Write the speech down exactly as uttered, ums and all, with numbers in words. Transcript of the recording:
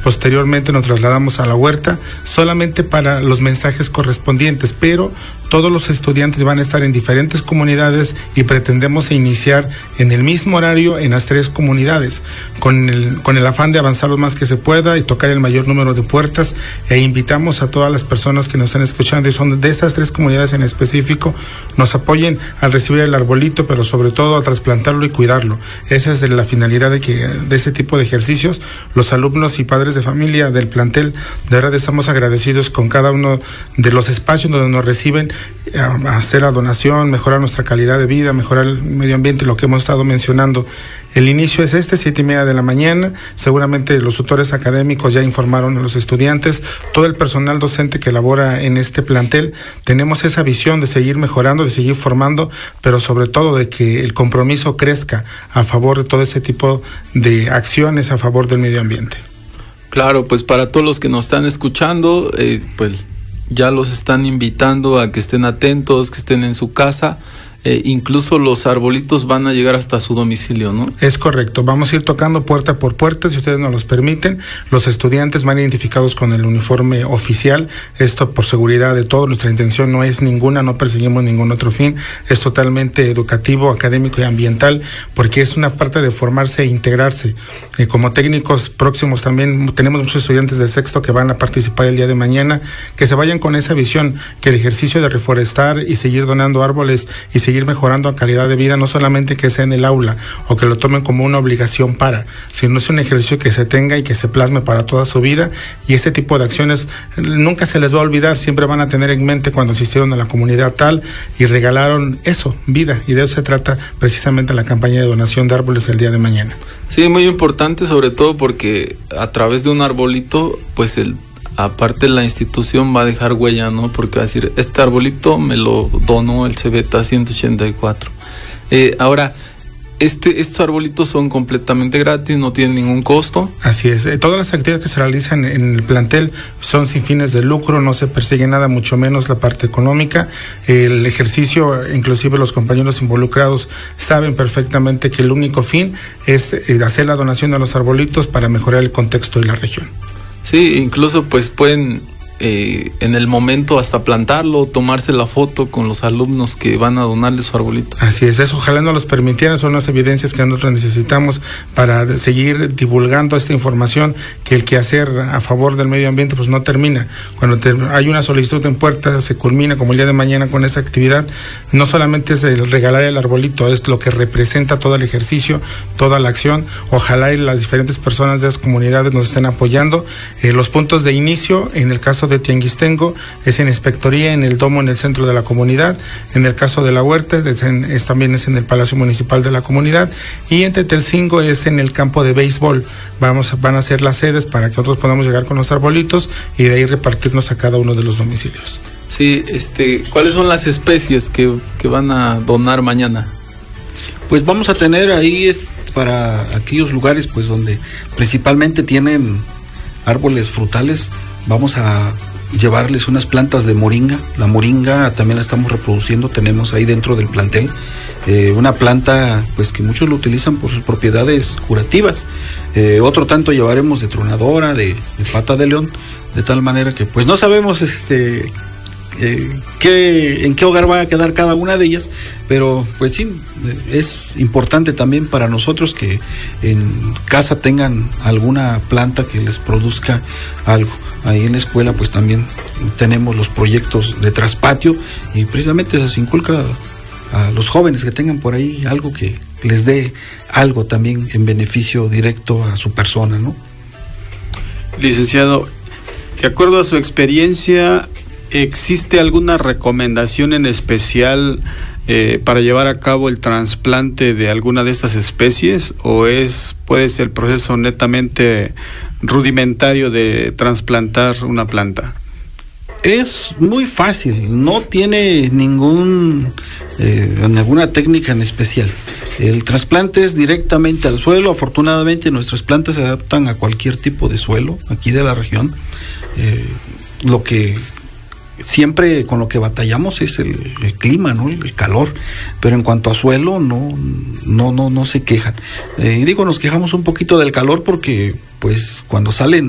Posteriormente nos trasladamos a la huerta solamente para los mensajes correspondientes, pero todos los estudiantes van a estar en diferentes comunidades y pretendemos iniciar en el mismo horario en las tres comunidades, con el, con el afán de avanzar lo más que se pueda y tocar el mayor número de puertas, e invitamos a todas las personas que nos están escuchando y son de estas tres comunidades en específico, nos apoyen al recibir el arbolito, pero sobre todo a trasplantarlo y cuidarlo. Esa es la finalidad de que de este tipo de ejercicios. Los alumnos y padres de familia del plantel, de verdad estamos agradecidos con cada uno de los espacios donde nos reciben, a hacer la donación, mejorar nuestra calidad de vida, mejorar el medio ambiente, lo que hemos estado mencionando. El inicio es este, siete y media de la mañana. Seguramente los tutores académicos ya informaron a los estudiantes, todo el personal docente que labora en este plantel. Tenemos esa visión de seguir mejorando, de seguir formando, pero sobre todo de que el compromiso crezca a favor de todo ese tipo de acciones a favor del medio ambiente. Claro, pues para todos los que nos están escuchando, eh, pues ya los están invitando a que estén atentos, que estén en su casa. Eh, incluso los arbolitos van a llegar hasta su domicilio, ¿no? Es correcto, vamos a ir tocando puerta por puerta, si ustedes nos los permiten. Los estudiantes van identificados con el uniforme oficial, esto por seguridad de todos. Nuestra intención no es ninguna, no perseguimos ningún otro fin, es totalmente educativo, académico y ambiental, porque es una parte de formarse e integrarse. Eh, como técnicos próximos también tenemos muchos estudiantes de sexto que van a participar el día de mañana, que se vayan con esa visión, que el ejercicio de reforestar y seguir donando árboles y seguir seguir mejorando la calidad de vida, no solamente que sea en el aula o que lo tomen como una obligación para, sino es un ejercicio que se tenga y que se plasme para toda su vida, y ese tipo de acciones nunca se les va a olvidar, siempre van a tener en mente cuando asistieron a la comunidad tal y regalaron eso, vida, y de eso se trata precisamente la campaña de donación de árboles el día de mañana. Sí, muy importante, sobre todo porque a través de un arbolito, pues el aparte la institución va a dejar huella, ¿no? Porque va a decir, este arbolito me lo donó el Cebeta ciento ochenta y cuatro. Eh, ahora, este, estos arbolitos son completamente gratis, no tienen ningún costo. Así es, eh, todas las actividades que se realizan en el plantel son sin fines de lucro, no se persigue nada, mucho menos la parte económica. El ejercicio, inclusive los compañeros involucrados saben perfectamente que el único fin es eh, hacer la donación de los arbolitos para mejorar el contexto de la región. Sí, incluso pues pueden eh, en el momento hasta plantarlo, tomarse la foto con los alumnos que van a donarle su arbolito. Así es, eso ojalá nos los permitieran, son las evidencias que nosotros necesitamos para seguir divulgando esta información, que el quehacer a favor del medio ambiente pues no termina. Cuando te, hay una solicitud en puerta, se culmina como el día de mañana con esa actividad. No solamente es el regalar el arbolito, es lo que representa todo el ejercicio, toda la acción. Ojalá y las diferentes personas de las comunidades nos estén apoyando. Eh, los puntos de inicio, en el caso de Tianguistengo, es en Inspectoría, en el domo, en el centro de la comunidad. En el caso de la huerta, es en, es, también es en el Palacio Municipal de la comunidad. Y en Tetelcingo es en el campo de béisbol. Vamos, van a ser las sedes para que nosotros podamos llegar con los arbolitos y de ahí repartirnos a cada uno de los domicilios. Sí, este, ¿cuáles son las especies que, que van a donar mañana? Pues vamos a tener ahí es para aquellos lugares pues donde principalmente tienen árboles frutales, vamos a llevarles unas plantas de moringa. La moringa también la estamos reproduciendo, tenemos ahí dentro del plantel eh, una planta pues que muchos lo utilizan por sus propiedades curativas. Eh, otro tanto llevaremos de tronadora, de, de pata de león, de tal manera que pues no sabemos este eh, qué, en qué hogar va a quedar cada una de ellas, pero pues sí, es importante también para nosotros que en casa tengan alguna planta que les produzca algo. Ahí en la escuela pues también tenemos los proyectos de traspatio y precisamente se inculca a los jóvenes que tengan por ahí algo que les dé algo también en beneficio directo a su persona, ¿no? Licenciado, de acuerdo a su experiencia, ¿existe alguna recomendación en especial eh, para llevar a cabo el trasplante de alguna de estas especies, o es puede ser el proceso netamente rudimentario de trasplantar una planta? Es muy fácil, no tiene ningún eh, ninguna técnica en especial. El trasplante es directamente al suelo. Afortunadamente nuestras plantas se adaptan a cualquier tipo de suelo aquí de la región. Eh, lo que siempre con lo que batallamos es el, el clima, ¿no? El calor, pero en cuanto a suelo no no no no se quejan. Eh, y digo, nos quejamos un poquito del calor porque pues cuando salen